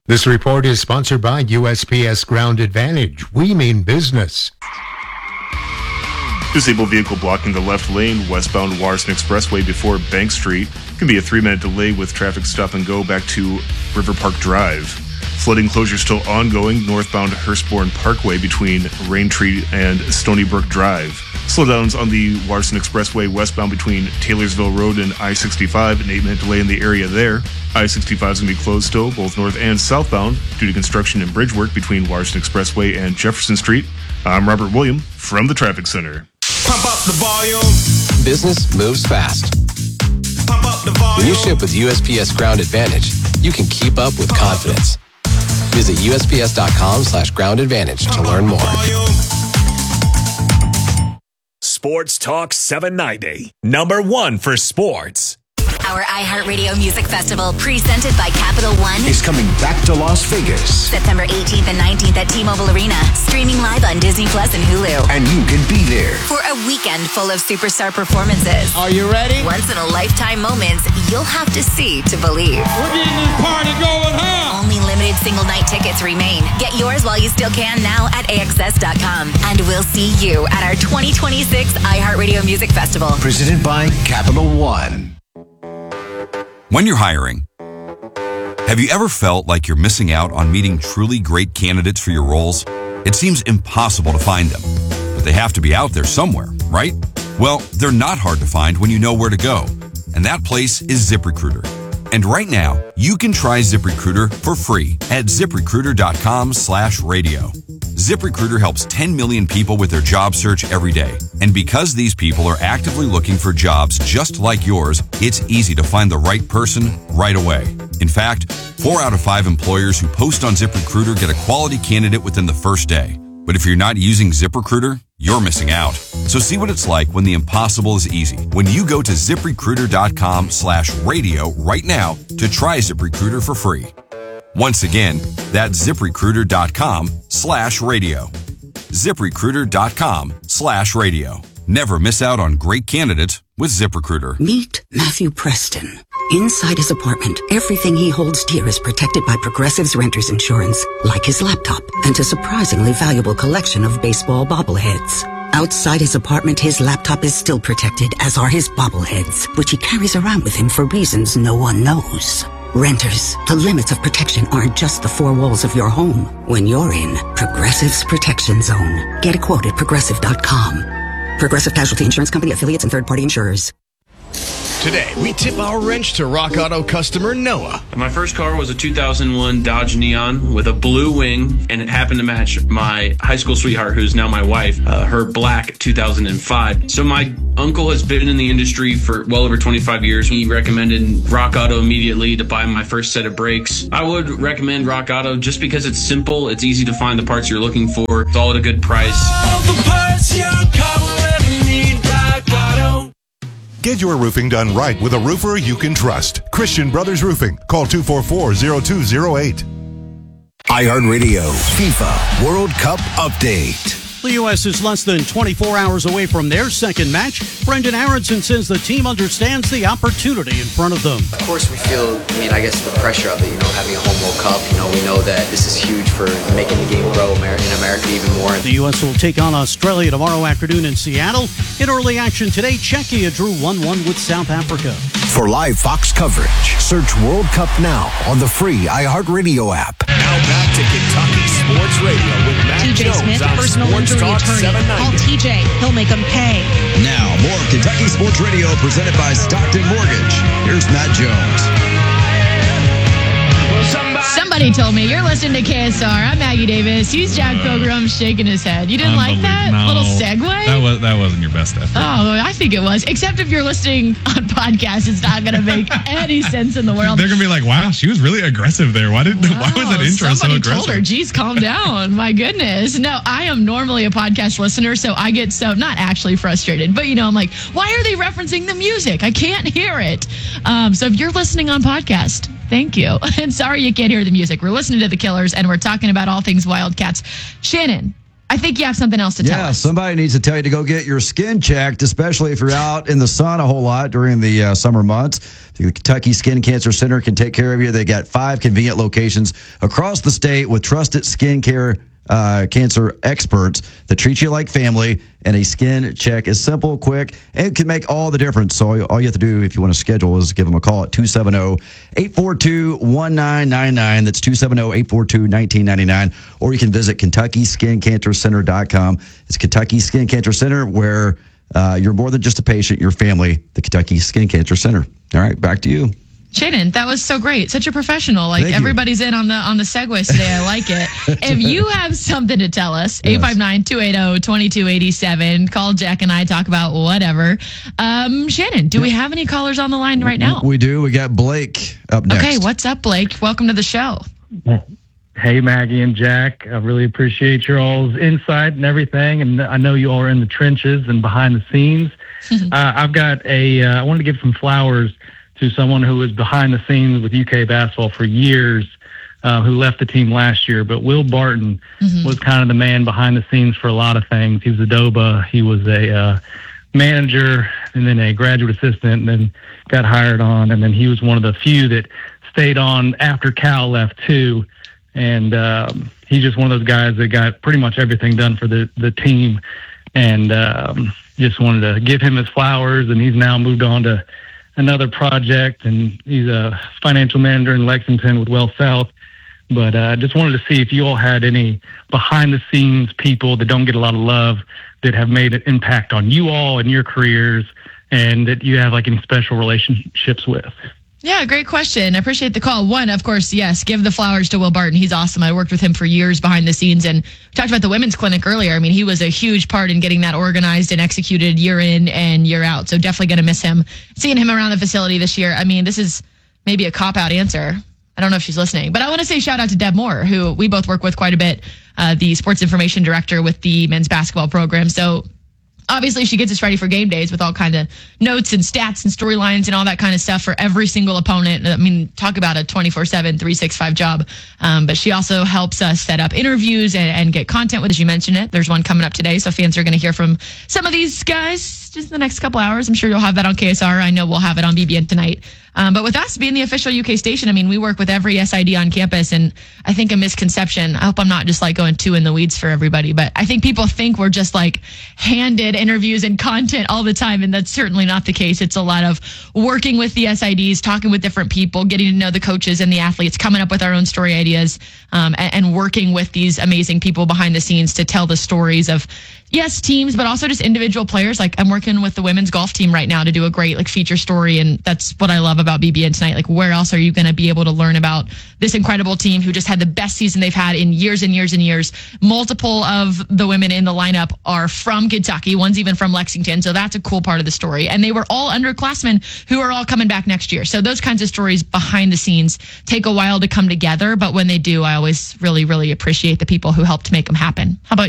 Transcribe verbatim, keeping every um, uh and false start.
This report is sponsored by U S P S Ground Advantage. We mean business. Disabled vehicle blocking the left lane westbound Waterson Expressway before Bank Street. Can be a three-minute delay with traffic stop and go back to River Park Drive. Flooding closure still ongoing northbound Hurstbourne Parkway between Raintree and Stony Brook Drive. Slowdowns on the Waterson Expressway westbound between Taylorsville Road and I sixty-five, an eight-minute delay in the area there. I sixty-five is going to be closed still, both north and southbound, due to construction and bridge work between Waterson Expressway and Jefferson Street. I'm Robert William from the Traffic Center. Pump up the volume. Business moves fast. Pump up the volume. When you ship with U S P S Ground Advantage, you can keep up with confidence. Visit U S P S dot com slash ground advantage to learn more. Sports Talk seven ninety. Number one for sports. Our iHeartRadio Music Festival, presented by Capital One, is coming back to Las Vegas. September eighteenth and nineteenth at T-Mobile Arena. Streaming live on Disney Plus and Hulu. And you can be there for a weekend full of superstar performances. Are you ready? Once-in-a-lifetime moments you'll have to see to believe. We're getting this party going, huh? Only limited single-night tickets remain. Get yours while you still can now at A X S dot com. And we'll see you at our twenty twenty-six iHeartRadio Music Festival. Presented by Capital One. When you're hiring, have you ever felt like you're missing out on meeting truly great candidates for your roles? It seems impossible to find them, but they have to be out there somewhere, right? Well, they're not hard to find when you know where to go, and that place is ZipRecruiter. And right now, you can try ZipRecruiter for free at ZipRecruiter.com slash radio. ZipRecruiter helps ten million people with their job search every day. And because these people are actively looking for jobs just like yours, it's easy to find the right person right away. In fact, four out of five employers who post on ZipRecruiter get a quality candidate within the first day. But if you're not using ZipRecruiter, you're missing out. So see what it's like when the impossible is easy. When you go to ZipRecruiter.com slash radio right now to try ZipRecruiter for free. Once again, that's ZipRecruiter.com slash radio. ZipRecruiter.com slash radio. Never miss out on great candidates with ZipRecruiter. Meet Matthew Preston. Inside his apartment, everything he holds dear is protected by Progressive's Renters Insurance, like his laptop and a surprisingly valuable collection of baseball bobbleheads. Outside his apartment, his laptop is still protected, as are his bobbleheads, which he carries around with him for reasons no one knows. Renters, the limits of protection aren't just the four walls of your home. When you're in Progressive's Protection Zone, get a quote at Progressive dot com. Progressive Casualty Insurance Company, affiliates, and third-party insurers. Today, we tip our wrench to Rock Auto customer Noah. My first car was a two thousand one Dodge Neon with a blue wing, and it happened to match my high school sweetheart, who's now my wife, uh, her black two thousand five. So my uncle has been in the industry for well over twenty-five years. He recommended Rock Auto immediately to buy my first set of brakes. I would recommend Rock Auto just because it's simple, it's easy to find the parts you're looking for, it's all at a good price. All the parts your car will ever need, Rock Auto. Get your roofing done right with a roofer you can trust. Christian Brothers Roofing. Call two four four, zero two zero eight. iHeartRadio FIFA World Cup Update. The U S is less than twenty-four hours away from their second match. Brendan Aronson says the team understands the opportunity in front of them. Of course we feel, I mean, I guess the pressure of it, you know, having a home World Cup. You know, we know that this is huge for making the game grow in America even more. The U S will take on Australia tomorrow afternoon in Seattle. In early action today, Czechia drew one one with South Africa. For live Fox coverage, search World Cup now on the free iHeartRadio app. Now back to Kentucky Sports Radio with Matt T J Jones Smith, on personal Sports injury Talk attorney. seven ninety. Call T J. He'll make him pay. Now, more Kentucky Sports Radio presented by Stockton Mortgage. Here's Matt Jones. Somebody told me you're listening to K S R. I'm Maggie Davis. He's Jack Pilgrim shaking his head. You didn't like that no, little segue? That was that wasn't your best effort. Oh, I think it was. Except if you're listening on podcast, it's not going to make any sense in the world. They're going to be like, "Wow, she was really aggressive there. Why did? Wow, why was that intro so somebody aggressive?" Told her, "Geez, calm down." My goodness. No, I am normally a podcast listener, so I get so not actually frustrated, but you know, I'm like, why are they referencing the music? I can't hear it. Um, so if you're listening on podcast, thank you. And sorry you can't hear the music. We're listening to The Killers, and we're talking about all things Wildcats. Shannon, I think you have something else to tell Yeah, us. somebody needs to tell you to go get your skin checked, especially if you're out in the sun a whole lot during the uh, summer months. The Kentucky Skin Cancer Center can take care of you. They got five convenient locations across the state with trusted skin care uh, cancer experts that treat you like family. And a skin check is simple, quick, and can make all the difference. So all you have to do if you want to schedule is give them a call at two seven zero, eight four two, one nine nine nine. That's two seven zero, eight four two, one nine nine nine. Or you can visit Kentucky Skin Cancer Center dot com. It's Kentucky Skin Cancer Center, where uh, you're more than just a patient, you're family. The Kentucky Skin Cancer Center. All right, back to you. Shaden, that was so great. Such a professional. Like, Thank everybody's you. in on the on the segues today. I like it. If you have something to tell us, eight five nine, two eight zero, two two eight seven. Call Jack and I, talk about whatever. Um, Shannon, do we have any callers on the line right now? We do. We got Blake up next. Okay, what's up, Blake? Welcome to the show. Hey, Maggie and Jack. I really appreciate your all's insight and everything. And I know you all are in the trenches and behind the scenes. uh, I've got a, uh, I wanted to give some flowers to someone who was behind the scenes with U K basketball for years, uh, who left the team last year. But Will Barton mm-hmm. was kind of the man behind the scenes for a lot of things. He was a D O B A. He was a uh, manager and then a graduate assistant and then got hired on. And then he was one of the few that stayed on after Cal left too. And um, he's just one of those guys that got pretty much everything done for the, the team. And um, just wanted to give him his flowers. And he's now moved on to another project, and he's a financial manager in Lexington with Well South. But I uh, just wanted to see if you all had any behind-the-scenes people that don't get a lot of love that have made an impact on you all and your careers, and that you have like any special relationships with. Yeah, great question. I appreciate the call. One, of course, yes, give the flowers to Will Barton. He's awesome. I worked with him for years behind the scenes, and we talked about the women's clinic earlier. I mean, he was a huge part in getting that organized and executed year in and year out. So definitely going to miss him. Seeing him around the facility this year, I mean, this is maybe a cop-out answer. I don't know if she's listening, but I want to say shout out to Deb Moore, who we both work with quite a bit, uh, the sports information director with the men's basketball program. So obviously, she gets us ready for game days with all kind of notes and stats and storylines and all that kind of stuff for every single opponent. I mean, talk about a twenty-four seven, three sixty-five job. Um, but she also helps us set up interviews and, and get content with, as you mentioned it. There's one coming up today, so fans are going to hear from some of these guys just in the next couple hours. I'm sure you'll have that on K S R. I know we'll have it on B B N tonight. Um, but with us being the official U K station, I mean, we work with every S I D on campus, and I think a misconception, I hope I'm not just like going too in the weeds for everybody, but I think people think we're just like handed interviews and content all the time, and that's certainly not the case. It's a lot of working with the S I Ds, talking with different people, getting to know the coaches and the athletes, coming up with our own story ideas, um, and, and working with these amazing people behind the scenes to tell the stories of, yes, teams, but also just individual players. Like, I'm working with the women's golf team right now to do a great like feature story, and that's what I love about B B N tonight. Like, where else are you going to be able to learn about this incredible team who just had the best season they've had in years and years and years? Multiple of the women in the lineup are from Kentucky. One's even from Lexington, so that's a cool part of the story. And they were all underclassmen who are all coming back next year. So those kinds of stories behind the scenes take a while to come together, but when they do, I always really, really appreciate the people who helped make them happen. How about